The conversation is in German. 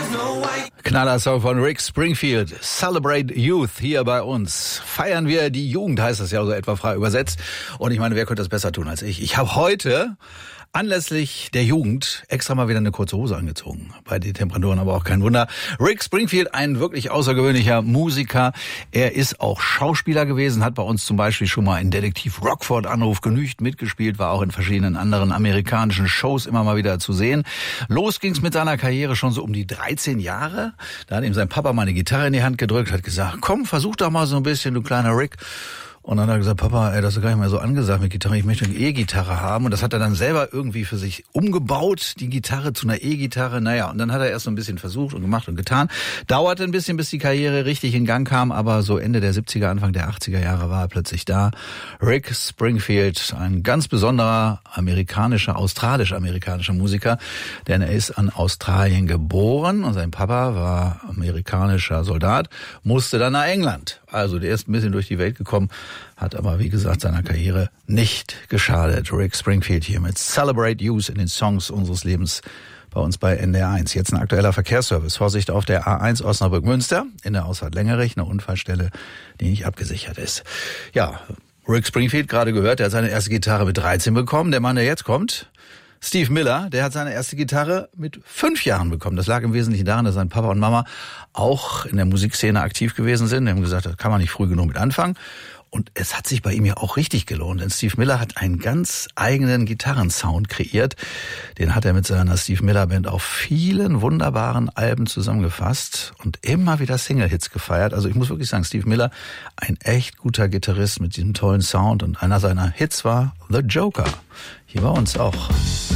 Knaller-Song von Rick Springfield, Celebrate Youth, hier bei uns. Feiern wir die Jugend, heißt das ja so etwa frei übersetzt. Und ich meine, wer könnte das besser tun als ich? Ich habe heute anlässlich der Jugend extra mal wieder eine kurze Hose angezogen. Bei den Temperaturen aber auch kein Wunder. Rick Springfield, ein wirklich außergewöhnlicher Musiker. Er ist auch Schauspieler gewesen, hat bei uns zum Beispiel schon mal in Detektiv Rockford Anruf genügt mitgespielt, war auch in verschiedenen anderen amerikanischen Shows immer mal wieder zu sehen. Los ging's mit seiner Karriere schon so um die 13 Jahre. Da hat ihm sein Papa mal eine Gitarre in die Hand gedrückt, hat gesagt, komm, versuch doch mal so ein bisschen, du kleiner Rick. Und dann hat er gesagt, Papa, das ist gar nicht mehr so angesagt mit Gitarre, ich möchte eine E-Gitarre haben. Und das hat er dann selber irgendwie für sich umgebaut, die Gitarre zu einer E-Gitarre. Naja, und dann hat er erst so ein bisschen versucht und gemacht und getan. Dauerte ein bisschen, bis die Karriere richtig in Gang kam, aber so Ende der 70er, Anfang der 80er Jahre war er plötzlich da. Rick Springfield, ein ganz besonderer australisch-amerikanischer Musiker, denn er ist an Australien geboren und sein Papa war amerikanischer Soldat, musste dann nach England. Also der ist ein bisschen durch die Welt gekommen, hat aber, wie gesagt, seiner Karriere nicht geschadet. Rick Springfield hier mit Celebrate Youth in den Songs unseres Lebens bei uns bei NDR1. Jetzt ein aktueller Verkehrsservice. Vorsicht auf der A1 Osnabrück-Münster in der Ausfahrt Längerich, eine Unfallstelle, die nicht abgesichert ist. Ja, Rick Springfield, gerade gehört, der hat seine erste Gitarre mit 13 bekommen. Der Mann, der jetzt kommt, Steve Miller, der hat seine erste Gitarre mit 5 Jahren bekommen. Das lag im Wesentlichen daran, dass sein Papa und Mama auch in der Musikszene aktiv gewesen sind. Die haben gesagt, da kann man nicht früh genug mit anfangen. Und es hat sich bei ihm ja auch richtig gelohnt, denn Steve Miller hat einen ganz eigenen Gitarrensound kreiert. Den hat er mit seiner Steve Miller Band auf vielen wunderbaren Alben zusammengefasst und immer wieder Single-Hits gefeiert. Also ich muss wirklich sagen, Steve Miller, ein echt guter Gitarrist mit diesem tollen Sound. Und einer seiner Hits war The Joker. Hier bei uns auch.